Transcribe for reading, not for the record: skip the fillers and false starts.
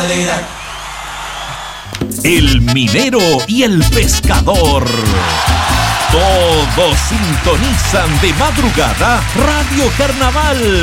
alegrar. El minero y el pescador. Todos sintonizan de madrugada Radio Carnaval.